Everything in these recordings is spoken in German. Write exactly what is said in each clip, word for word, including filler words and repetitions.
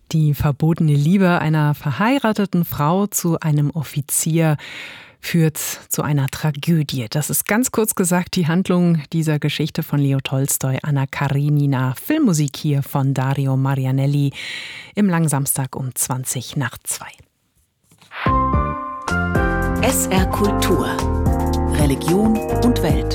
Die verbotene Liebe einer verheirateten Frau zu einem Offizier führt zu einer Tragödie. Das ist ganz kurz gesagt die Handlung dieser Geschichte von Leo Tolstoi, Anna Karenina. Filmmusik hier von Dario Marianelli im Langsamstag um zwanzig nach zwei. S R Kultur. Religion und Welt.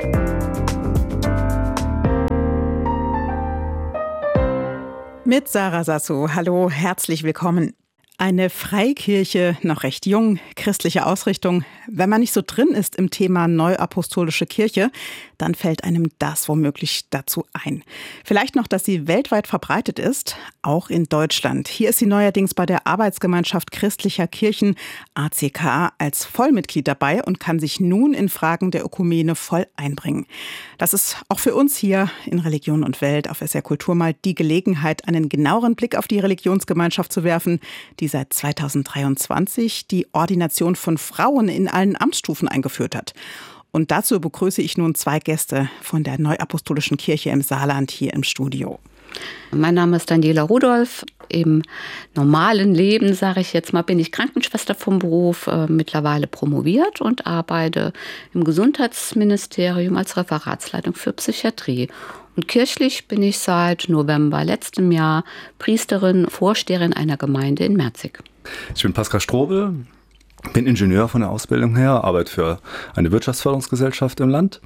Mit Sarah Sasso. Hallo, herzlich willkommen. Eine Freikirche, noch recht jung, christliche Ausrichtung. Wenn man nicht so drin ist im Thema Neuapostolische Kirche, dann fällt einem das womöglich dazu ein. Vielleicht noch, dass sie weltweit verbreitet ist, auch in Deutschland. Hier ist sie neuerdings bei der Arbeitsgemeinschaft christlicher Kirchen A C K als Vollmitglied dabei und kann sich nun in Fragen der Ökumene voll einbringen. Das ist auch für uns hier in Religion und Welt auf S R Kultur mal die Gelegenheit, einen genaueren Blick auf die Religionsgemeinschaft zu werfen, die seit zweitausenddreiundzwanzig die Ordination von Frauen in allen Amtsstufen eingeführt hat. Und dazu begrüße ich nun zwei Gäste von der Neuapostolischen Kirche im Saarland hier im Studio. Mein Name ist Daniela Rudolph. Im normalen Leben, sage ich jetzt mal, bin ich Krankenschwester vom Beruf, äh, mittlerweile promoviert und arbeite im Gesundheitsministerium als Referatsleitung für Psychiatrie. Und kirchlich bin ich seit November letztem Jahr Priesterin, Vorsteherin einer Gemeinde in Merzig. Ich bin Pascal Strobel, bin Ingenieur von der Ausbildung her, arbeite für eine Wirtschaftsförderungsgesellschaft im Land.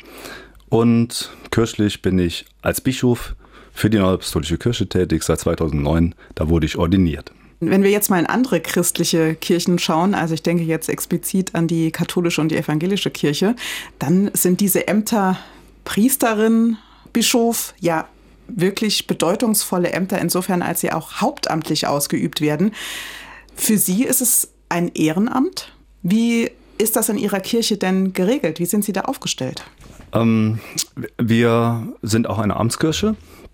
Und kirchlich bin ich als Bischof für die Neuapostolische Kirche tätig seit zweitausendneun. Da wurde ich ordiniert. Wenn wir jetzt mal in andere christliche Kirchen schauen, also ich denke jetzt explizit an die katholische und die evangelische Kirche, dann sind diese Ämter Priesterin, Bischof, ja wirklich bedeutungsvolle Ämter insofern, als sie auch hauptamtlich ausgeübt werden. Für Sie ist es ein Ehrenamt. Wie ist das in Ihrer Kirche denn geregelt? Wie sind Sie da aufgestellt? Ähm, wir sind auch eine Amtskirche.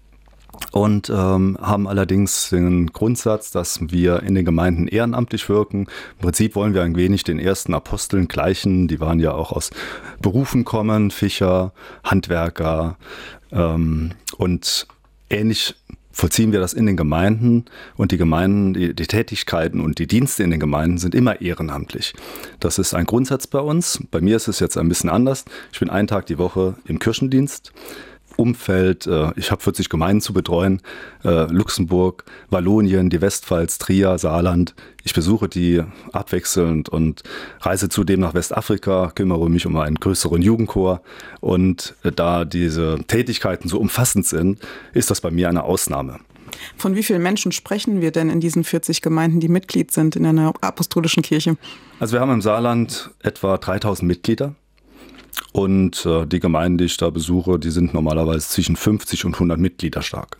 Und ähm, haben allerdings den Grundsatz, dass wir in den Gemeinden ehrenamtlich wirken. Im Prinzip wollen wir ein wenig den ersten Aposteln gleichen. Die waren ja auch aus Berufen kommen, Fischer, Handwerker. Ähm, und ähnlich vollziehen wir das in den Gemeinden. Und die Gemeinden, die, die Tätigkeiten und die Dienste in den Gemeinden sind immer ehrenamtlich. Das ist ein Grundsatz bei uns. Bei mir ist es jetzt ein bisschen anders. Ich bin einen Tag die Woche im Kirchendienst. Umfeld, ich habe vierzig Gemeinden zu betreuen, Luxemburg, Wallonien, die Westpfalz, Trier, Saarland. Ich besuche die abwechselnd und reise zudem nach Westafrika, kümmere mich um einen größeren Jugendchor. Und da diese Tätigkeiten so umfassend sind, ist das bei mir eine Ausnahme. Von wie vielen Menschen sprechen wir denn in diesen vierzig Gemeinden, die Mitglied sind in der Apostolischen Kirche? Also wir haben im Saarland etwa dreitausend Mitglieder. Und äh, die Gemeinden, die ich da besuche, die sind normalerweise zwischen fünfzig und hundert Mitglieder stark.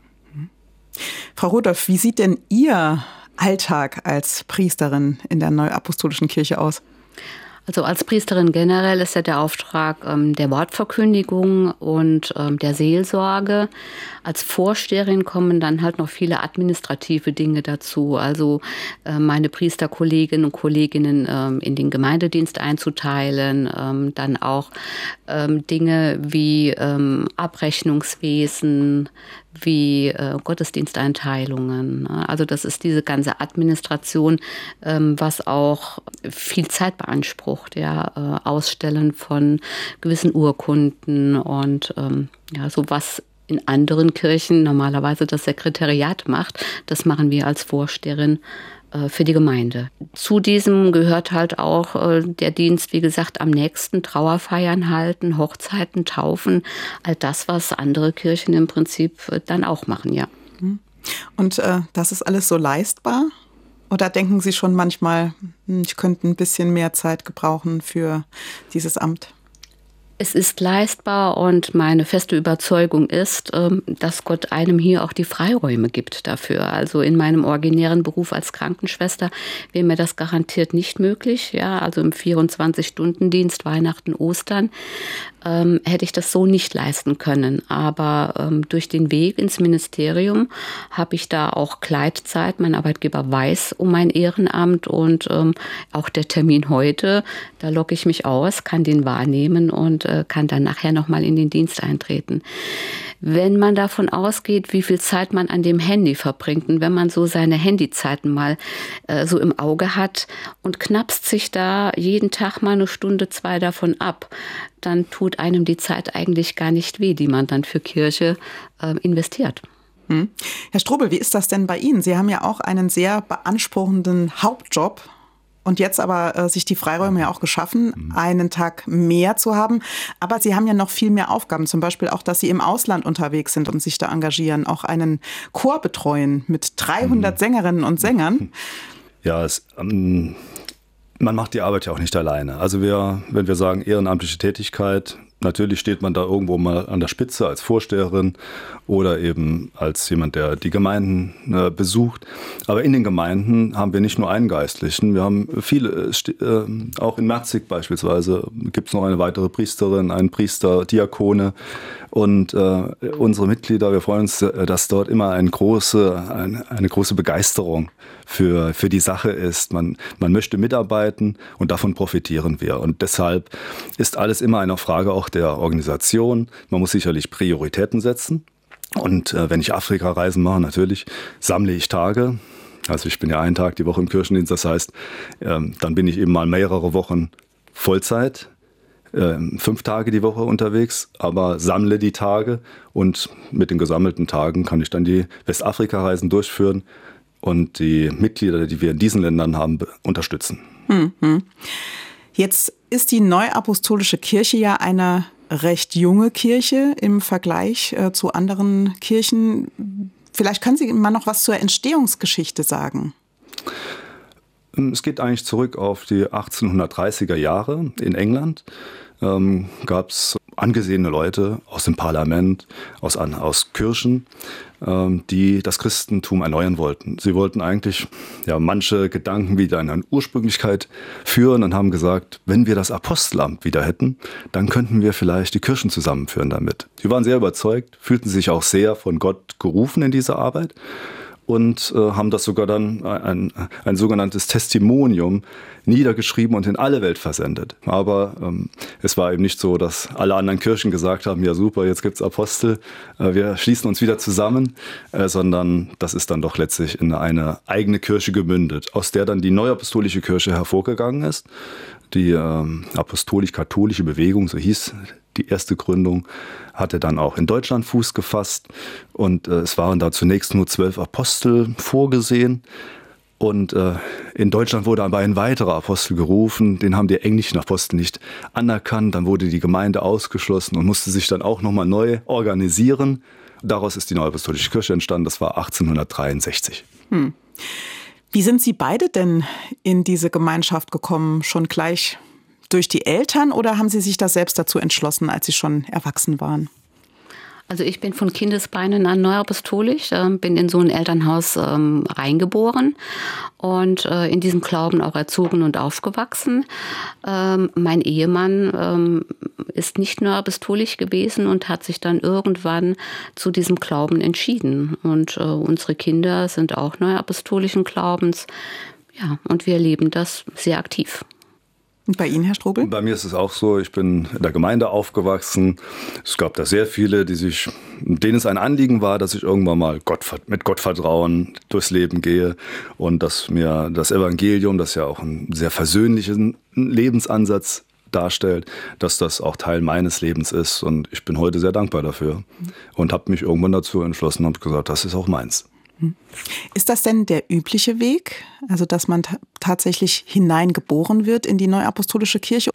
Frau Rudolph, wie sieht denn Ihr Alltag als Priesterin in der Neuapostolischen Kirche aus? Also als Priesterin generell ist ja der Auftrag ähm, der Wortverkündigung und ähm, der Seelsorge. Als Vorsteherin kommen dann halt noch viele administrative Dinge dazu. Also äh, meine Priesterkolleginnen und Kolleginnen ähm, in den Gemeindedienst einzuteilen. Ähm, dann auch ähm, Dinge wie ähm, Abrechnungswesen, wie äh, Gottesdiensteinteilungen. Also das ist diese ganze Administration, ähm, was auch viel Zeit beansprucht, ja, äh, Ausstellen von gewissen Urkunden und ähm, ja, so was in anderen Kirchen normalerweise das Sekretariat macht, das machen wir als Vorsteherin äh, für die Gemeinde. Zu diesem gehört halt auch äh, der Dienst, wie gesagt, am nächsten Trauerfeiern halten, Hochzeiten, Taufen, all das, was andere Kirchen im Prinzip äh, dann auch machen, ja. Und äh, das ist alles so leistbar? Oder denken Sie schon manchmal, ich könnte ein bisschen mehr Zeit gebrauchen für dieses Amt? Es ist leistbar und meine feste Überzeugung ist, dass Gott einem hier auch die Freiräume gibt dafür. Also in meinem originären Beruf als Krankenschwester wäre mir das garantiert nicht möglich. Ja, also im vierundzwanzig-Stunden-Dienst, Weihnachten, Ostern, ähm, hätte ich das so nicht leisten können. Aber ähm, durch den Weg ins Ministerium habe ich da auch Gleitzeit. Mein Arbeitgeber weiß um mein Ehrenamt und ähm, auch der Termin heute, da logge ich mich aus, kann den wahrnehmen und äh, kann dann nachher nochmal in den Dienst eintreten. Wenn man davon ausgeht, wie viel Zeit man an dem Handy verbringt und wenn man so seine Handyzeiten mal äh, so im Auge hat und knapst sich da jeden Tag mal eine Stunde, zwei davon ab, dann tut einem die Zeit eigentlich gar nicht weh, die man dann für Kirche äh, investiert. Hm. Herr Strobel, wie ist das denn bei Ihnen? Sie haben ja auch einen sehr beanspruchenden Hauptjob. Und jetzt aber äh, sich die Freiräume ja auch geschaffen, mhm. einen Tag mehr zu haben. Aber Sie haben ja noch viel mehr Aufgaben. Zum Beispiel auch, dass Sie im Ausland unterwegs sind und sich da engagieren. Auch einen Chor betreuen mit dreihundert mhm. Sängerinnen und Sängern. Ja, es, ähm, man macht die Arbeit ja auch nicht alleine. Also wir, wenn wir sagen ehrenamtliche Tätigkeit, natürlich steht man da irgendwo mal an der Spitze als Vorsteherin oder eben als jemand, der die Gemeinden äh, besucht. Aber in den Gemeinden haben wir nicht nur einen Geistlichen, wir haben viele, äh, auch in Merzig beispielsweise gibt es noch eine weitere Priesterin, einen Priester, Diakone. Und äh, unsere Mitglieder, wir freuen uns, dass dort immer eine große, eine, eine große Begeisterung für, für die Sache ist. Man, man möchte mitarbeiten und davon profitieren wir. Und deshalb ist alles immer eine Frage auch der Organisation. Man muss sicherlich Prioritäten setzen. Und äh, wenn ich Afrika-Reisen mache, natürlich sammle ich Tage. Also ich bin ja einen Tag die Woche im Kirchendienst. Das heißt, ähm, dann bin ich eben mal mehrere Wochen Vollzeit. Fünf Tage die Woche unterwegs, aber sammle die Tage und mit den gesammelten Tagen kann ich dann die Westafrika-Reisen durchführen und die Mitglieder, die wir in diesen Ländern haben, unterstützen. Mhm. Jetzt ist die Neuapostolische Kirche ja eine recht junge Kirche im Vergleich äh, zu anderen Kirchen. Vielleicht können Sie mal noch was zur Entstehungsgeschichte sagen. Es geht eigentlich zurück auf die achtzehnhundertdreißiger Jahre in England. Ähm, gab es angesehene Leute aus dem Parlament, aus, aus Kirchen, ähm, die das Christentum erneuern wollten. Sie wollten eigentlich ja, manche Gedanken wieder in eine Ursprünglichkeit führen und haben gesagt, wenn wir das Apostelamt wieder hätten, dann könnten wir vielleicht die Kirchen zusammenführen damit. Sie waren sehr überzeugt, fühlten sich auch sehr von Gott gerufen in diese Arbeit. Und äh, haben das sogar dann ein, ein sogenanntes Testimonium niedergeschrieben und in alle Welt versendet. Aber ähm, es war eben nicht so, dass alle anderen Kirchen gesagt haben, ja super, jetzt gibt's Apostel, äh, wir schließen uns wieder zusammen, äh, sondern das ist dann doch letztlich in eine eigene Kirche gemündet, aus der dann die Neuapostolische Kirche hervorgegangen ist. Die ähm, apostolisch-katholische Bewegung, so hieß die erste Gründung, hatte dann auch in Deutschland Fuß gefasst und äh, es waren da zunächst nur zwölf Apostel vorgesehen und äh, in Deutschland wurde aber ein weiterer Apostel gerufen, den haben die englischen Apostel nicht anerkannt, dann wurde die Gemeinde ausgeschlossen und musste sich dann auch nochmal neu organisieren. Daraus ist die Neuapostolische Kirche entstanden, das war achtzehnhundertdreiundsechzig. Hm. Wie sind Sie beide denn in diese Gemeinschaft gekommen, schon gleich durch die Eltern oder haben Sie sich da selbst dazu entschlossen, als Sie schon erwachsen waren? Also ich bin von Kindesbeinen an neuapostolisch, bin in so ein Elternhaus ähm, reingeboren und äh, in diesem Glauben auch erzogen und aufgewachsen. Ähm, mein Ehemann ähm, ist nicht neuapostolisch gewesen und hat sich dann irgendwann zu diesem Glauben entschieden. Und äh, unsere Kinder sind auch neuapostolischen Glaubens. Ja, und wir leben das sehr aktiv. Und bei Ihnen, Herr Strobel? Bei mir ist es auch so, ich bin in der Gemeinde aufgewachsen. Es gab da sehr viele, die sich, denen es ein Anliegen war, dass ich irgendwann mal Gott, mit Gottvertrauen durchs Leben gehe und dass mir das Evangelium, das ja auch einen sehr versöhnlichen Lebensansatz darstellt, dass das auch Teil meines Lebens ist. Und ich bin heute sehr dankbar dafür und habe mich irgendwann dazu entschlossen und gesagt, das ist auch meins. Ist das denn der übliche Weg, also dass man t- tatsächlich hineingeboren wird in die Neuapostolische Kirche?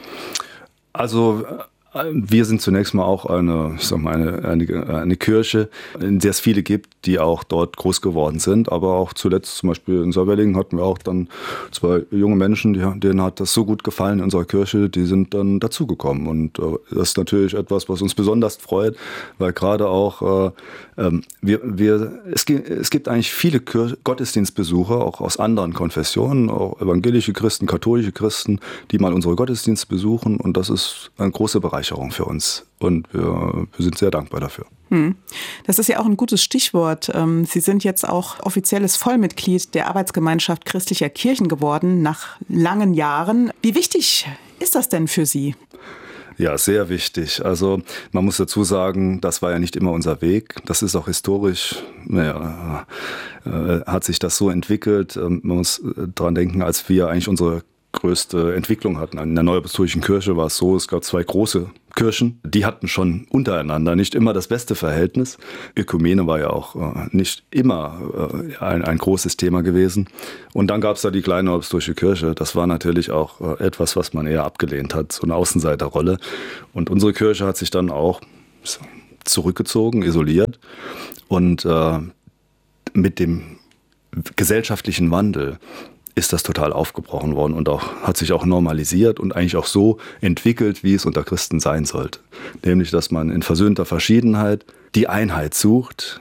Also wir sind zunächst mal auch eine, ich sag mal, eine, eine, eine Kirche, in der es viele gibt, die auch dort groß geworden sind. Aber auch zuletzt zum Beispiel in Sauberlingen hatten wir auch dann zwei junge Menschen, die, denen hat das so gut gefallen in unserer Kirche, die sind dann dazugekommen. Und äh, das ist natürlich etwas, was uns besonders freut, weil gerade auch äh, äh, wir, wir, es, gibt, es gibt eigentlich viele Kir- Gottesdienstbesucher, auch aus anderen Konfessionen, auch evangelische Christen, katholische Christen, die mal unsere Gottesdienste besuchen. Und das ist eine große Bereicherung für uns und wir, wir sind sehr dankbar dafür. Hm. Das ist ja auch ein gutes Stichwort. Sie sind jetzt auch offizielles Vollmitglied der Arbeitsgemeinschaft christlicher Kirchen geworden nach langen Jahren. Wie wichtig ist das denn für Sie? Ja, sehr wichtig. Also man muss dazu sagen, das war ja nicht immer unser Weg. Das ist auch historisch, naja, äh, hat sich das so entwickelt. Ähm, man muss daran denken, als wir eigentlich unsere größte Entwicklung hatten. In der Neuapostolischen Kirche war es so, es gab zwei große Kirchen, die hatten schon untereinander nicht immer das beste Verhältnis. Ökumene war ja auch äh, nicht immer äh, ein, ein großes Thema gewesen. Und dann gab es da die kleine Neuapostolische Kirche. Das war natürlich auch äh, etwas, was man eher abgelehnt hat, so eine Außenseiterrolle. Und unsere Kirche hat sich dann auch zurückgezogen, isoliert. Und äh, mit dem gesellschaftlichen Wandel ist das total aufgebrochen worden und auch, hat sich auch normalisiert und eigentlich auch so entwickelt, wie es unter Christen sein sollte. Nämlich, dass man in versöhnter Verschiedenheit die Einheit sucht,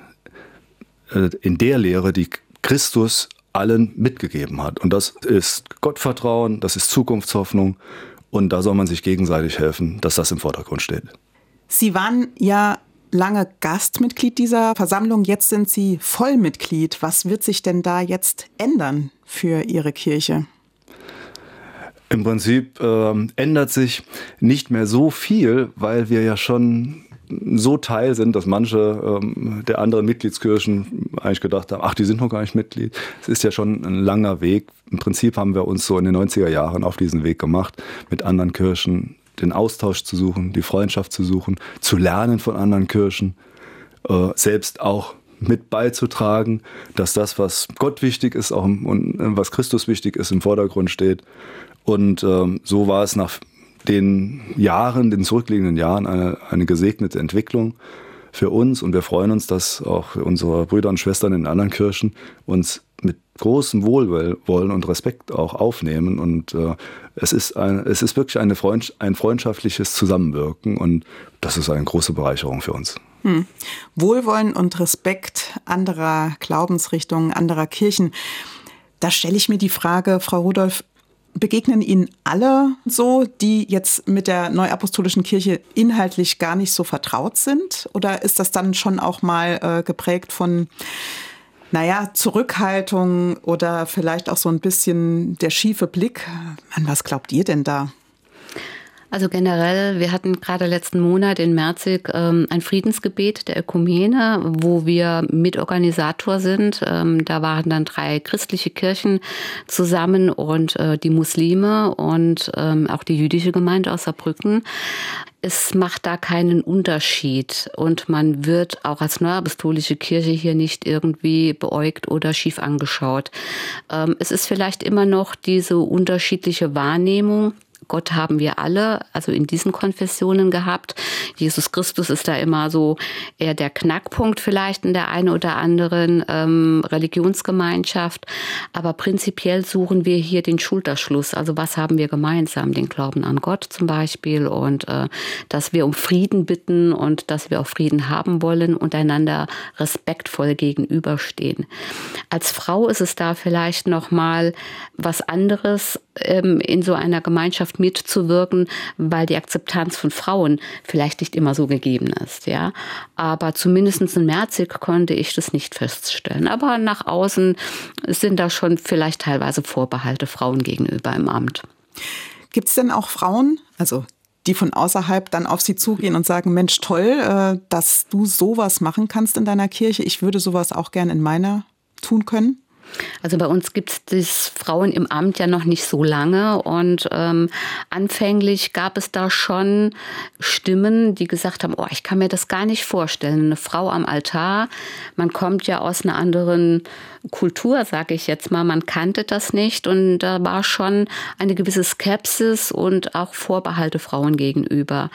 in der Lehre, die Christus allen mitgegeben hat. Und das ist Gottvertrauen, das ist Zukunftshoffnung und da soll man sich gegenseitig helfen, dass das im Vordergrund steht. Sie waren ja lange Gastmitglied dieser Versammlung, jetzt sind Sie Vollmitglied. Was wird sich denn da jetzt ändern für Ihre Kirche? Im Prinzip äh, ändert sich nicht mehr so viel, weil wir ja schon so Teil sind, dass manche ähm, der anderen Mitgliedskirchen eigentlich gedacht haben, ach, die sind noch gar nicht Mitglied. Es ist ja schon ein langer Weg. Im Prinzip haben wir uns so in den neunziger Jahren auf diesen Weg gemacht, mit anderen Kirchen den Austausch zu suchen, die Freundschaft zu suchen, zu lernen von anderen Kirchen, äh, selbst auch mit beizutragen, dass das, was Gott wichtig ist auch, und was Christus wichtig ist, im Vordergrund steht. Und ähm, so war es nach den Jahren, den zurückliegenden Jahren, eine, eine gesegnete Entwicklung für uns. Und wir freuen uns, dass auch unsere Brüder und Schwestern in anderen Kirchen uns mit großem Wohlwollen und Respekt auch aufnehmen. Und äh, es ist, ein, es ist wirklich eine Freund, ein freundschaftliches Zusammenwirken. Und das ist eine große Bereicherung für uns. Hm. Wohlwollen und Respekt anderer Glaubensrichtungen, anderer Kirchen. Da stelle ich mir die Frage, Frau Rudolph, begegnen Ihnen alle so, die jetzt mit der Neuapostolischen Kirche inhaltlich gar nicht so vertraut sind? Oder ist das dann schon auch mal äh, geprägt von, naja, Zurückhaltung oder vielleicht auch so ein bisschen der schiefe Blick? An was glaubt ihr denn da? Also generell, wir hatten gerade letzten Monat in Merzig ähm, ein Friedensgebet der Ökumene, wo wir Mitorganisator sind. Ähm, da waren dann drei christliche Kirchen zusammen und äh, die Muslime und ähm, auch die jüdische Gemeinde aus Saarbrücken. Es macht da keinen Unterschied und man wird auch als neuapostolische Kirche hier nicht irgendwie beäugt oder schief angeschaut. Ähm, es ist vielleicht immer noch diese unterschiedliche Wahrnehmung. Gott haben wir alle, also in diesen Konfessionen gehabt. Jesus Christus ist da immer so eher der Knackpunkt vielleicht in der einen oder anderen ähm, Religionsgemeinschaft. Aber prinzipiell suchen wir hier den Schulterschluss. Also was haben wir gemeinsam? Den Glauben an Gott zum Beispiel und äh, dass wir um Frieden bitten und dass wir auch Frieden haben wollen und einander respektvoll gegenüberstehen. Als Frau ist es da vielleicht noch mal was anderes, ähm, in so einer Gemeinschaft mitzuwirken, weil die Akzeptanz von Frauen vielleicht nicht immer so gegeben ist. Ja? Aber zumindest in Merzig konnte ich das nicht feststellen. Aber nach außen sind da schon vielleicht teilweise Vorbehalte Frauen gegenüber im Amt. Gibt es denn auch Frauen, also die von außerhalb dann auf sie zugehen und sagen, Mensch, toll, dass du sowas machen kannst in deiner Kirche. Ich würde sowas auch gern in meiner tun können? Also bei uns gibt es Frauen im Amt ja noch nicht so lange und ähm, anfänglich gab es da schon Stimmen, die gesagt haben, oh, ich kann mir das gar nicht vorstellen, eine Frau am Altar, man kommt ja aus einer anderen Kultur, sage ich jetzt mal, man kannte das nicht und da war schon eine gewisse Skepsis und auch Vorbehalte Frauen gegenüber.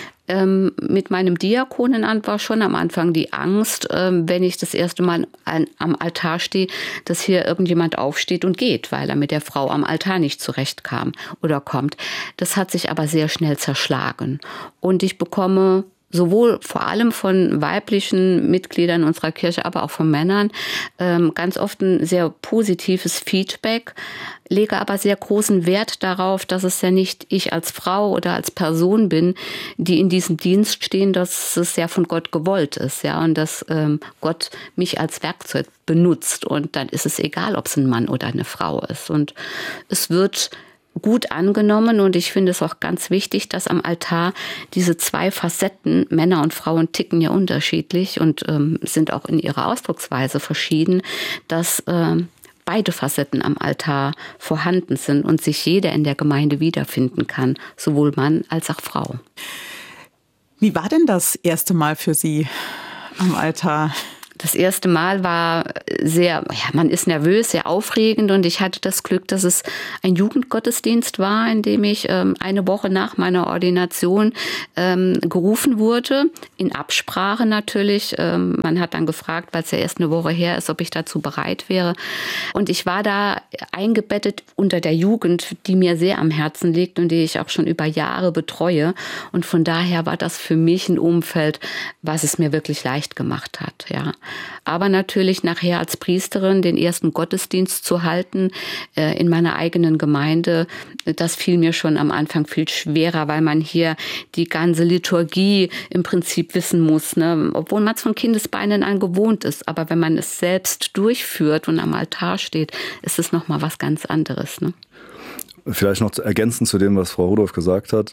Ähm, mit meinem Diakonenamt war schon am Anfang die Angst, ähm, wenn ich das erste Mal an, am Altar stehe, dass hier irgendjemand aufsteht und geht, weil er mit der Frau am Altar nicht zurechtkam oder kommt. Das hat sich aber sehr schnell zerschlagen. Und ich bekomme sowohl vor allem von weiblichen Mitgliedern unserer Kirche, aber auch von Männern, ähm, ganz oft ein sehr positives Feedback, lege aber sehr großen Wert darauf, dass es ja nicht ich als Frau oder als Person bin, die in diesem Dienst stehen, dass es ja von Gott gewollt ist, ja, und dass ähm, Gott mich als Werkzeug benutzt und dann ist es egal, ob es ein Mann oder eine Frau ist und es wird gut angenommen und ich finde es auch ganz wichtig, dass am Altar diese zwei Facetten, Männer und Frauen ticken ja unterschiedlich und ähm, sind auch in ihrer Ausdrucksweise verschieden, dass ähm, beide Facetten am Altar vorhanden sind und sich jeder in der Gemeinde wiederfinden kann, sowohl Mann als auch Frau. Wie war denn das erste Mal für Sie am Altar? Das erste Mal war sehr, ja, man ist nervös, sehr aufregend und ich hatte das Glück, dass es ein Jugendgottesdienst war, in dem ich ähm, eine Woche nach meiner Ordination ähm, gerufen wurde, in Absprache natürlich. Ähm, man hat dann gefragt, weil es ja erst eine Woche her ist, ob ich dazu bereit wäre. Und ich war da eingebettet unter der Jugend, die mir sehr am Herzen liegt und die ich auch schon über Jahre betreue. Und von daher war das für mich ein Umfeld, was es mir wirklich leicht gemacht hat, ja. Aber natürlich nachher als Priesterin den ersten Gottesdienst zu halten äh, in meiner eigenen Gemeinde, das fiel mir schon am Anfang viel schwerer, weil man hier die ganze Liturgie im Prinzip wissen muss, ne? Obwohl man es von Kindesbeinen an gewohnt ist. Aber wenn man es selbst durchführt und am Altar steht, ist es nochmal was ganz anderes, ne? Vielleicht noch ergänzend zu dem, was Frau Rudolph gesagt hat.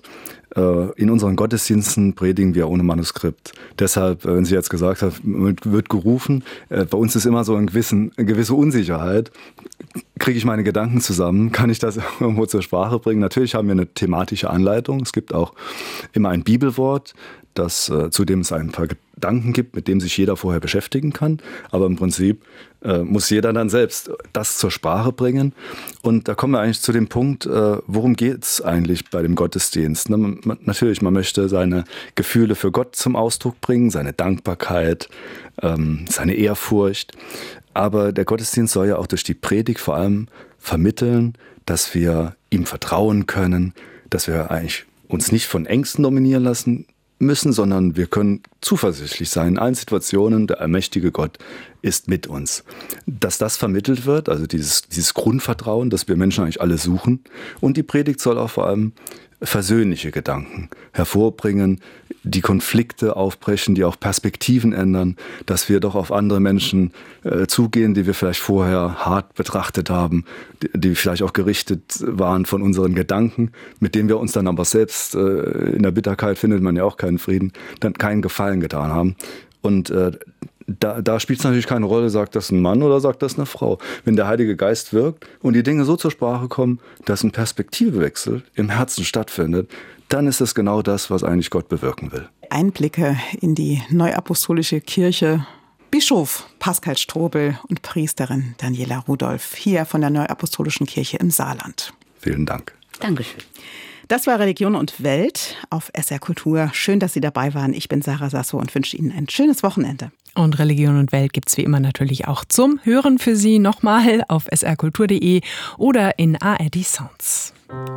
In unseren Gottesdiensten predigen wir ohne Manuskript. Deshalb, wenn sie jetzt gesagt hat, wird gerufen, bei uns ist immer so eine gewisse, eine gewisse Unsicherheit. Kriege ich meine Gedanken zusammen? Kann ich das irgendwo zur Sprache bringen? Natürlich haben wir eine thematische Anleitung. Es gibt auch immer ein Bibelwort, das, zu dem es ein paar Gedanken gibt, mit dem sich jeder vorher beschäftigen kann. Aber im Prinzip äh, muss jeder dann selbst das zur Sprache bringen. Und da kommen wir eigentlich zu dem Punkt, äh, worum geht es eigentlich bei dem Gottesdienst? Ne? Man, man, natürlich, man möchte seine Gefühle für Gott zum Ausdruck bringen, seine Dankbarkeit, ähm, seine Ehrfurcht. Aber der Gottesdienst soll ja auch durch die Predigt vor allem vermitteln, dass wir ihm vertrauen können, dass wir eigentlich uns nicht von Ängsten dominieren lassen müssen, sondern wir können zuversichtlich sein. In allen Situationen, der allmächtige Gott ist mit uns. Dass das vermittelt wird, also dieses, dieses Grundvertrauen, das wir Menschen eigentlich alle suchen. Und die Predigt soll auch vor allem versöhnliche Gedanken hervorbringen, die Konflikte aufbrechen, die auch Perspektiven ändern, dass wir doch auf andere Menschen äh, zugehen, die wir vielleicht vorher hart betrachtet haben, die, die vielleicht auch gerichtet waren von unseren Gedanken, mit denen wir uns dann aber selbst, äh, in der Bitterkeit findet man ja auch keinen Frieden, dann keinen Gefallen getan haben. Und äh, Da, da spielt es natürlich keine Rolle, sagt das ein Mann oder sagt das eine Frau. Wenn der Heilige Geist wirkt und die Dinge so zur Sprache kommen, dass ein Perspektivwechsel im Herzen stattfindet, dann ist das genau das, was eigentlich Gott bewirken will. Einblicke in die Neuapostolische Kirche. Bischof Pascal Strobel und Priesterin Daniela Rudolph hier von der Neuapostolischen Kirche im Saarland. Vielen Dank. Dankeschön. Das war Religion und Welt auf S R Kultur. Schön, dass Sie dabei waren. Ich bin Sarah Sasso und wünsche Ihnen ein schönes Wochenende. Und Religion und Welt gibt's wie immer natürlich auch zum Hören für Sie nochmal auf s r kultur punkt de oder in A R D Sounds.